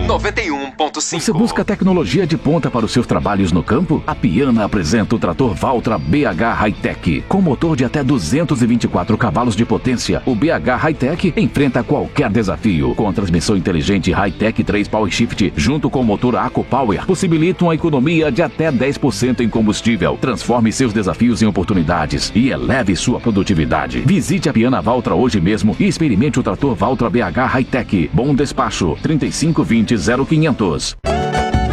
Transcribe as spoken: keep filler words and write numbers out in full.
noventa e um ponto cinco. Você busca tecnologia de ponta para os seus trabalhos no campo? A Piana apresenta o trator Valtra B H High-Tech. Com motor de até duzentos e vinte e quatro cavalos de potência, o B H High-Tech enfrenta qualquer desafio. Com a transmissão inteligente High-Tech três Power Shift, junto com o motor AcoPower, possibilita uma economia de até dez por cento em combustível. Transforme seus desafios em oportunidades e eleve sua produtividade. Visite a Piana Valtra hoje mesmo e experimente o trator Valtra B H High-Tech. Bom despacho, trinta e cinco vinte, zero quinhentos.